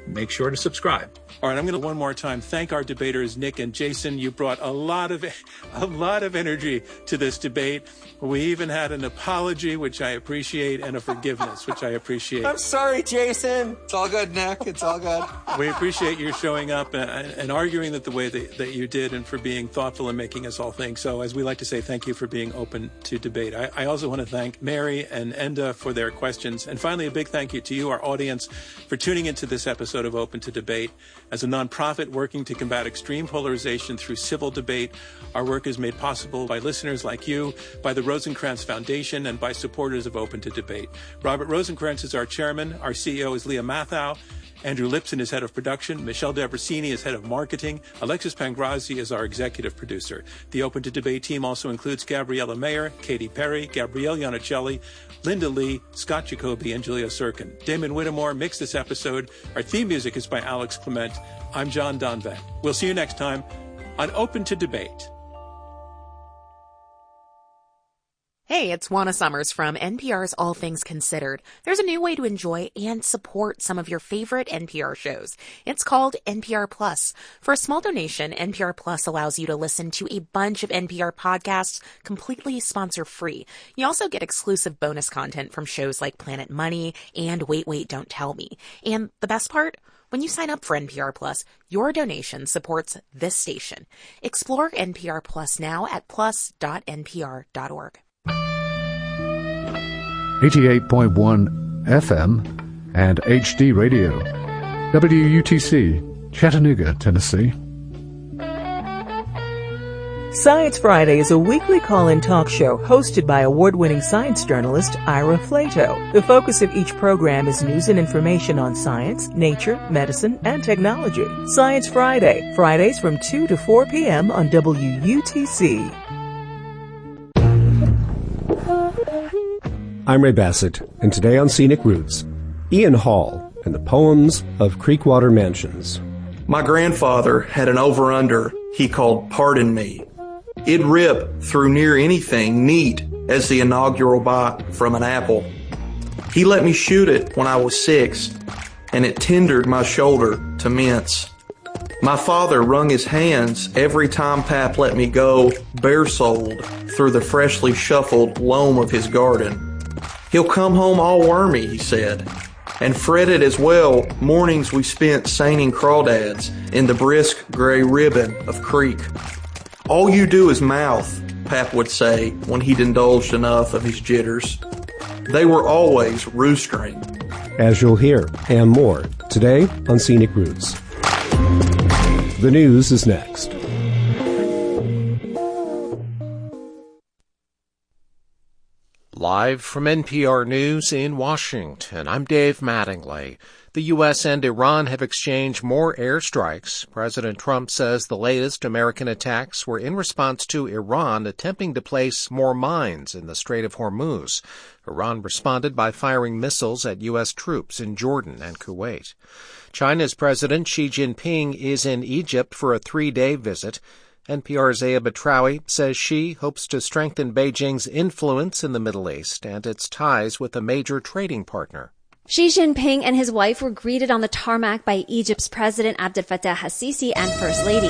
make sure to subscribe. All right, I'm going to one more time thank our debaters, Nick and Jason. You brought a lot of a lot of energy to this debate. We even had an apology, which I appreciate, and a forgiveness, which I appreciate. I'm sorry, Jason. It's all good, Nick. It's all good. We appreciate your showing up and, and arguing that the way that, that you did, and for being thoughtful and making us all think. So, as we like to say, thank you for being open to debate. I, I also want to thank Mary and Enda for their questions. And finally, a big thank you to you, our audience, for tuning into this episode of Open to Debate. As a nonprofit working to combat extreme polarization through civil debate, our work is made possible by listeners like you, by the Rosencrantz Foundation, and by supporters of Open to Debate. Robert Rosencrantz is our chairman. Our C E O is Leah Mathau. Andrew Lipson is head of production. Michelle Debrasini is head of marketing. Alexis Pangrazi is our executive producer. The Open to Debate team also includes Gabriella Mayer, Katy Perry, Gabrielle Iannicelli, Linda Lee, Scott Jacoby, and Julia Sirkin. Damon Whittemore mixed this episode. Our theme music is by Alex Clement. I'm John Donvan. We'll see you next time on Open to Debate. Hey, it's Juana Summers from N P R's All Things Considered. There's a new way to enjoy and support some of your favorite N P R shows. It's called N P R Plus. For a small donation, N P R Plus allows you to listen to a bunch of N P R podcasts completely sponsor-free. You also get exclusive bonus content from shows like Planet Money and Wait, Wait, Don't Tell Me. And the best part? When you sign up for N P R Plus, your donation supports this station. Explore N P R Plus now at plus dot n p r dot org. eighty-eight point one F M and H D Radio, W U T C, Chattanooga, Tennessee. Science Friday is a weekly call-in talk show hosted by award-winning science journalist Ira Flato. The focus of each program is news and information on science, nature, medicine, and technology. Science Friday, Fridays from two to four p.m. on W U T C. I'm Ray Bassett, and today on Scenic Roots, Ian Hall and the poems of Creekwater Mansions. My grandfather had an over-under he called Pardon Me. It'd rip through near anything neat as the inaugural bite from an apple. He let me shoot it when I was six, and it tendered my shoulder to mince. My father wrung his hands every time Pap let me go bare-souled through the freshly shuffled loam of his garden. He'll come home all wormy, he said, and fretted as well mornings we spent seining crawdads in the brisk gray ribbon of creek. All you do is mouth, Pap would say when he'd indulged enough of his jitters. They were always roostering. As you'll hear, and more, today on Scenic Roots. The news is next. Live from N P R News in Washington, I'm Dave Mattingly. The U S and Iran have exchanged more airstrikes. President Trump says the latest American attacks were in response to Iran attempting to place more mines in the Strait of Hormuz. Iran responded by firing missiles at U S troops in Jordan and Kuwait. China's President Xi Jinping is in Egypt for a three-day visit. N P R's Aya Batrawi says she hopes to strengthen Beijing's influence in the Middle East and its ties with a major trading partner. Xi Jinping and his wife were greeted on the tarmac by Egypt's President Abdel Fattah al-Sisi and First Lady.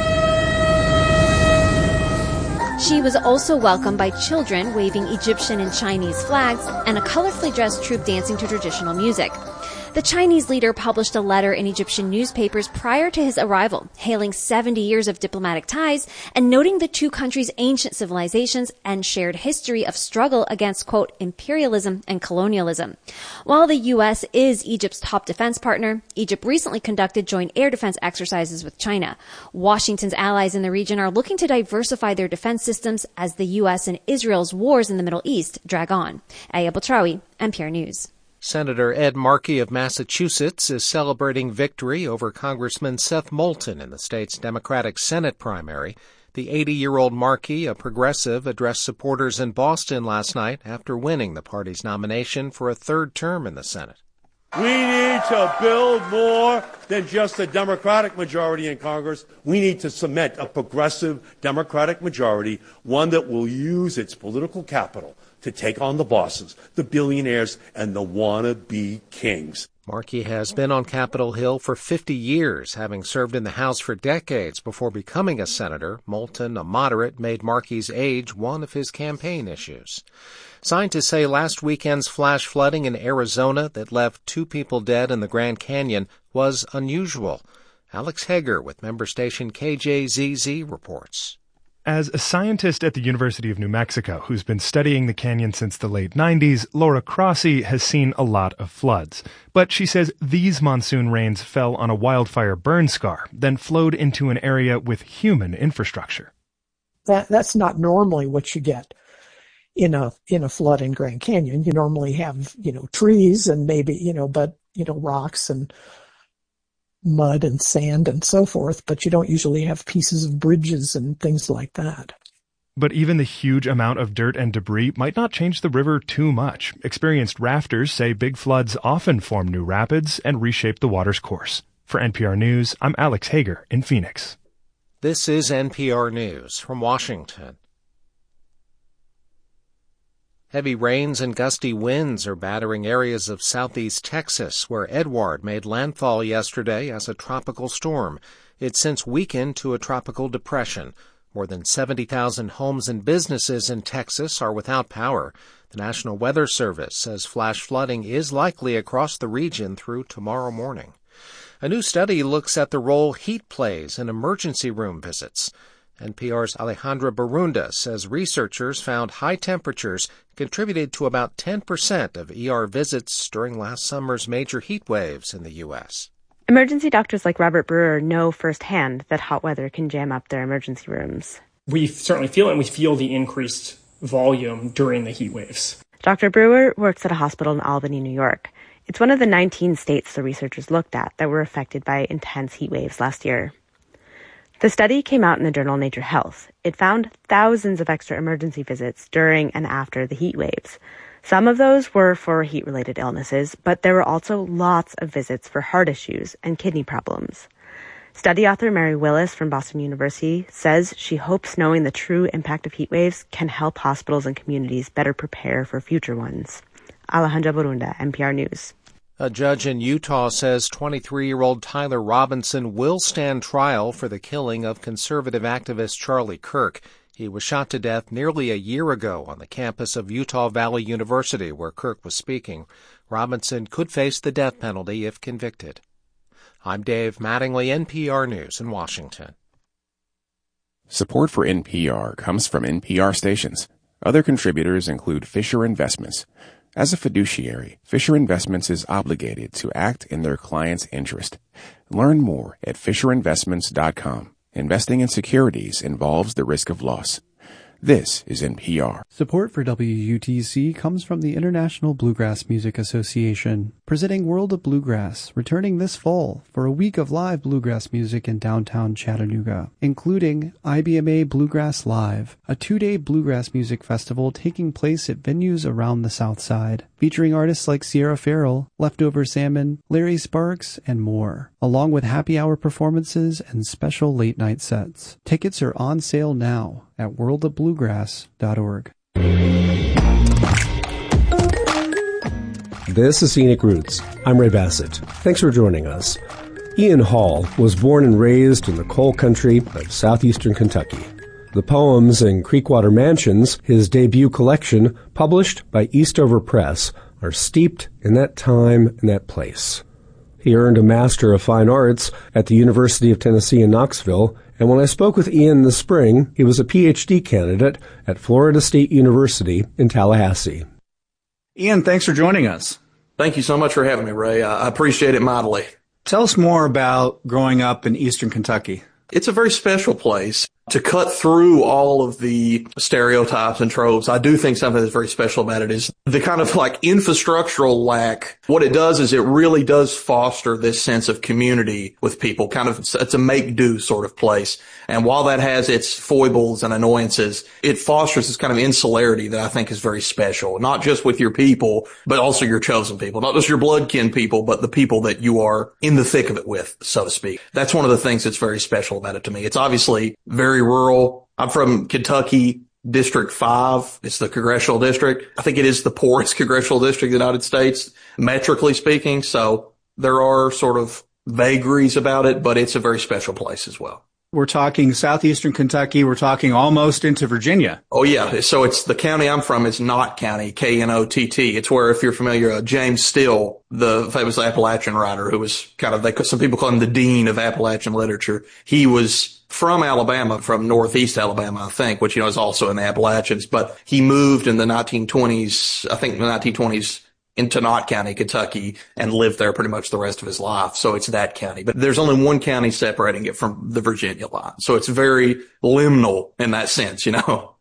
She was also welcomed by children waving Egyptian and Chinese flags and a colorfully dressed troupe dancing to traditional music. The Chinese leader published a letter in Egyptian newspapers prior to his arrival, hailing seventy years of diplomatic ties and noting the two countries' ancient civilizations and shared history of struggle against, quote, imperialism and colonialism. While the U S is Egypt's top defense partner, Egypt recently conducted joint air defense exercises with China. Washington's allies in the region are looking to diversify their defense systems as the U S and Israel's wars in the Middle East drag on. Aya Batrawi, N P R News. Senator Ed Markey of Massachusetts is celebrating victory over Congressman Seth Moulton in the state's Democratic Senate primary. The eighty-year-old Markey, a progressive, addressed supporters in Boston last night after winning the party's nomination for a third term in the Senate. We need to build more than just a Democratic majority in Congress. We need to cement a progressive Democratic majority, one that will use its political capital to take on the bosses, the billionaires, and the wannabe kings. Markey has been on Capitol Hill for fifty years, having served in the House for decades before becoming a senator. Moulton, a moderate, made Markey's age one of his campaign issues. Scientists say last weekend's flash flooding in Arizona that left two people dead in the Grand Canyon was unusual. Alex Hager with member station K J Z Z reports. As a scientist at the University of New Mexico who's been studying the canyon since the late nineties, Laura Crossie has seen a lot of floods. But she says these monsoon rains fell on a wildfire burn scar, then flowed into an area with human infrastructure. That That's not normally what you get in a in a flood in Grand Canyon. You normally have, you know, trees and maybe, you know, but, you know, rocks and mud and sand and so forth, but you don't usually have pieces of bridges and things like that. But even the huge amount of dirt and debris might not change the river too much. Experienced rafters say big floods often form new rapids and reshape the water's course. For N P R News, I'm Alex Hager in Phoenix. This is N P R News from Washington. Heavy rains and gusty winds are battering areas of southeast Texas, where Edouard made landfall yesterday as a tropical storm. It's since weakened to a tropical depression. More than seventy thousand homes and businesses in Texas are without power. The National Weather Service says flash flooding is likely across the region through tomorrow morning. A new study looks at the role heat plays in emergency room visits. N P R's Alejandra Barunda says researchers found high temperatures contributed to about ten percent of E R visits during last summer's major heat waves in the U S. Emergency doctors like Robert Brewer know firsthand that hot weather can jam up their emergency rooms. We certainly feel it, and we feel the increased volume during the heat waves. Doctor Brewer works at a hospital in Albany, New York. It's one of the nineteen states the researchers looked at that were affected by intense heat waves last year. The study came out in the journal Nature Health. It found thousands of extra emergency visits during and after the heat waves. Some of those were for heat-related illnesses, but there were also lots of visits for heart issues and kidney problems. Study author Mary Willis from Boston University says she hopes knowing the true impact of heat waves can help hospitals and communities better prepare for future ones. Alejandra Barunda, N P R News. A judge in Utah says twenty-three-year-old Tyler Robinson will stand trial for the killing of conservative activist Charlie Kirk. He was shot to death nearly a year ago on the campus of Utah Valley University, where Kirk was speaking. Robinson could face the death penalty if convicted. I'm Dave Mattingly, N P R News in Washington. Support for N P R comes from N P R stations. Other contributors include Fisher Investments. As a fiduciary, Fisher Investments is obligated to act in their client's interest. Learn more at fisher investments dot com. Investing in securities involves the risk of loss. This is N P R. Support for W U T C comes from the International Bluegrass Music Association, presenting World of Bluegrass, returning this fall for a week of live bluegrass music in downtown Chattanooga, including I B M A Bluegrass Live, a two-day bluegrass music festival taking place at venues around the South Side, featuring artists like Sierra Farrell, Leftover Salmon, Larry Sparks, and more, along with happy hour performances and special late-night sets. Tickets are on sale now at world of bluegrass dot org. This is Scenic Roots. I'm Ray Bassett. Thanks for joining us. Ian Hall was born and raised in the coal country of southeastern Kentucky. The poems in Creekwater Mansions, his debut collection, published by Eastover Press, are steeped in that time and that place. He earned a Master of Fine Arts at the University of Tennessee in Knoxville, and when I spoke with Ian this spring, he was a P H D candidate at Florida State University in Tallahassee. Ian, thanks for joining us. Thank you so much for having me, Ray. I appreciate it mightily. Tell us more about growing up in eastern Kentucky. It's a very special place. To cut through all of the stereotypes and tropes, I do think something that's very special about it is the kind of like infrastructural lack. What it does is it really does foster this sense of community with people. Kind of, it's a make-do sort of place. And while that has its foibles and annoyances, it fosters this kind of insularity that I think is very special. Not just with your people, but also your chosen people. Not just your blood kin people, but the people that you are in the thick of it with, so to speak. That's one of the things that's very special about it to me. It's obviously very rural. I'm from Kentucky. District five. It's the congressional district. I think it is the poorest congressional district in the United States, metrically speaking. So there are sort of vagaries about it, but it's a very special place as well. We're talking southeastern Kentucky. We're talking almost into Virginia. Oh, yeah. So it's the county I'm from is Knott County, K N O T T. It's where, if you're familiar, uh, James Still, the famous Appalachian writer who was kind of, they, some people call him the dean of Appalachian literature. He was from Alabama, from northeast Alabama, I think, which, you know, is also in the Appalachians. But he moved in the nineteen twenties, I think the nineteen twenties, into Knott County, Kentucky, and lived there pretty much the rest of his life. So it's that county. But there's only one county separating it from the Virginia line. So it's very liminal in that sense, you know.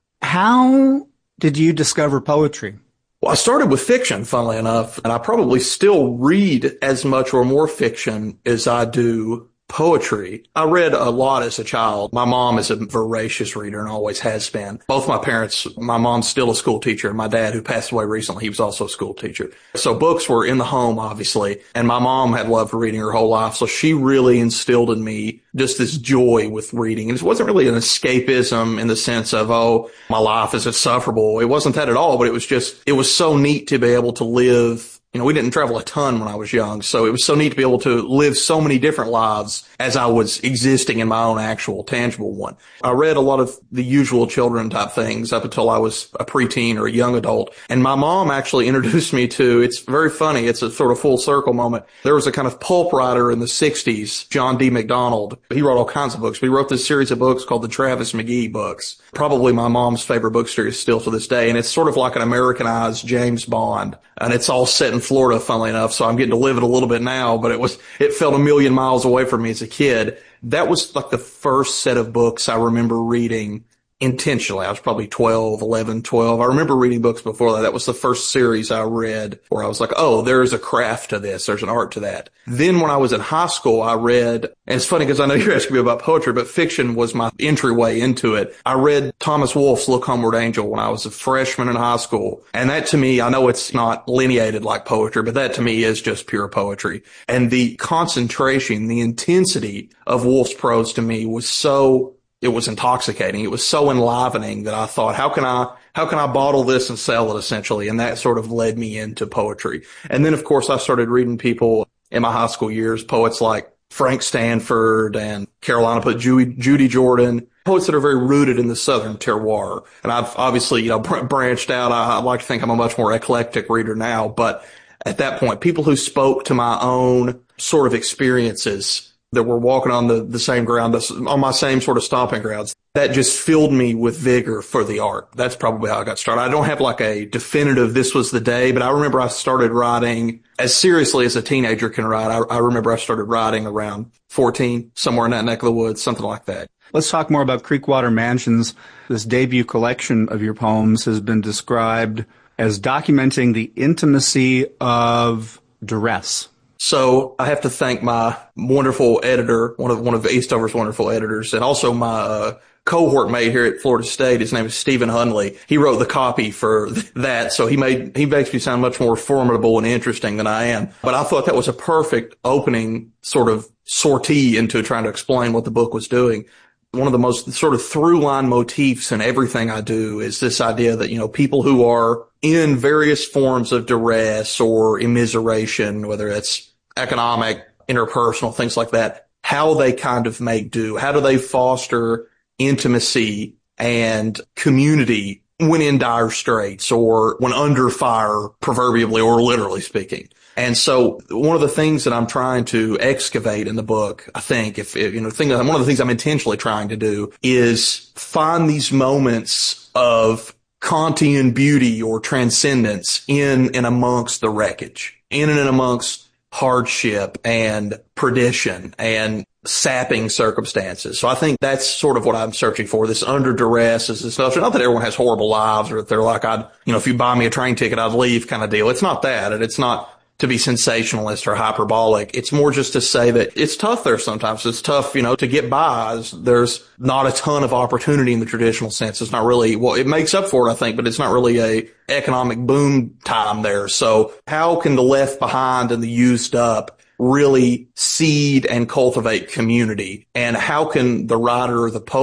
How did you discover poetry? Well, I started with fiction, funnily enough, and I probably still read as much or more fiction as I do poetry. I read a lot as a child. My mom is a voracious reader and always has been. Both my parents, my mom's still a school teacher, and my dad, who passed away recently, he was also a school teacher. So books were in the home, obviously, and my mom had loved reading her whole life. So she really instilled in me just this joy with reading. And it wasn't really an escapism in the sense of, oh, my life is insufferable. It wasn't that at all, but it was just, it was so neat to be able to live. You know, we didn't travel a ton when I was young, so it was so neat to be able to live so many different lives as I was existing in my own actual tangible one. I read a lot of the usual children type things up until I was a preteen or a young adult. And my mom actually introduced me to, it's very funny, it's a sort of full circle moment. There was a kind of pulp writer in the sixties, John D. MacDonald. He wrote all kinds of books, but he wrote this series of books called the Travis McGee books. Probably my mom's favorite book series still to this day. And it's sort of like an Americanized James Bond. And it's all set in Florida, funnily enough, so I'm getting to live it a little bit now, but it was, it felt a million miles away from me as a kid. That was like the first set of books I remember reading intentionally. I was probably twelve, eleven, twelve. I remember reading books before that. That was the first series I read where I was like, oh, there's a craft to this. There's an art to that. Then when I was in high school, I read, and it's funny because I know you're asking me about poetry, but fiction was my entryway into it. I read Thomas Wolfe's Look Homeward Angel when I was a freshman in high school. And that to me, I know it's not lineated like poetry, but that to me is just pure poetry. And the concentration, the intensity of Wolfe's prose to me was so It was intoxicating. It was so enlivening that I thought, how can I, how can I bottle this and sell it essentially? And that sort of led me into poetry. And then of course I started reading people in my high school years, poets like Frank Stanford and Carolina put Judy, Judy Jordan, poets that are very rooted in the Southern terroir. And I've obviously, you know, br- branched out. I, I like to think I'm a much more eclectic reader now, but at that point, people who spoke to my own sort of experiences that were walking on the, the same ground, on my same sort of stomping grounds. That just filled me with vigor for the art. That's probably how I got started. I don't have like a definitive, this was the day, but I remember I started writing as seriously as a teenager can write. I, I remember I started writing around fourteen, somewhere in that neck of the woods, something like that. Let's talk more about Creekwater Mansions. This debut collection of your poems has been described as documenting the intimacy of duress. So I have to thank my wonderful editor, one of one of Eastover's wonderful editors, and also my uh, cohort mate here at Florida State. His name is Stephen Hunley. He wrote the copy for that, so he made he makes me sound much more formidable and interesting than I am. But I thought that was a perfect opening sort of sortie into trying to explain what the book was doing. One of the most sort of through line motifs in everything I do is this idea that, you know, people who are in various forms of duress or immiseration, whether it's economic, interpersonal, things like that, how they kind of make do. How do they foster intimacy and community when in dire straits or when under fire, proverbially or literally speaking? And so one of the things that I'm trying to excavate in the book, I think, if, if you know, thing, one of the things I'm intentionally trying to do is find these moments of Kantian beauty or transcendence in and amongst the wreckage, in and amongst hardship and perdition and sapping circumstances. So I think that's sort of what I'm searching for. This under duress is this notion, not that everyone has horrible lives or that they're like, I'd, you know, if you buy me a train ticket, I'd leave kind of deal. It's not that. And it's not to be sensationalist or hyperbolic. It's more just to say that it's tough there sometimes. It's tough, you know, to get by. There's not a ton of opportunity in the traditional sense. It's not really, well, it makes up for it, I think, but it's not really a economic boom time there. So how can the left behind and the used up really seed and cultivate community? And how can the writer or the poet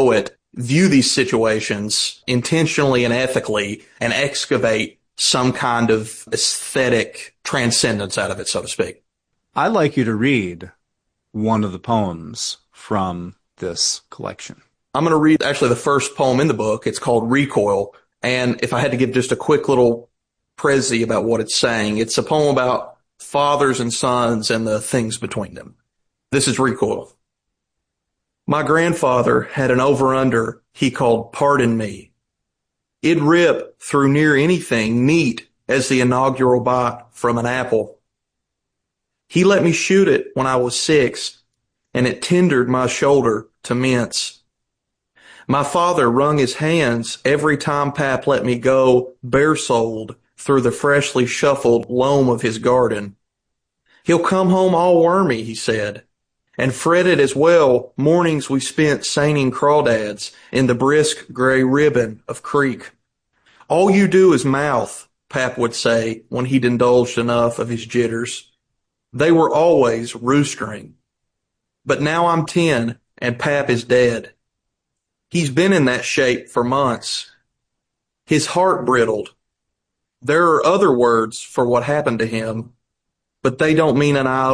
view these situations intentionally and ethically and excavate some kind of aesthetic transcendence out of it, so to speak. I'd like you to read one of the poems from this collection. I'm going to read actually the first poem in the book. It's called Recoil. And if I had to give just a quick little prezi about what it's saying, it's a poem about fathers and sons and the things between them. This is Recoil. My grandfather had an over-under he called Pardon Me. It'd rip through near anything neat as the inaugural bite from an apple. He let me shoot it when I was six, and it tendered my shoulder to mince. My father wrung his hands every time Pap let me go bare-souled through the freshly shuffled loam of his garden. He'll come home all wormy, he said, and fretted as well mornings we spent seining crawdads in the brisk gray ribbon of creek. All you do is mouth, Pap would say when he'd indulged enough of his jitters. They were always roostering. But now I'm ten and Pap is dead. He's been in that shape for months. His heart brittled. There are other words for what happened to him, but they don't mean an iota.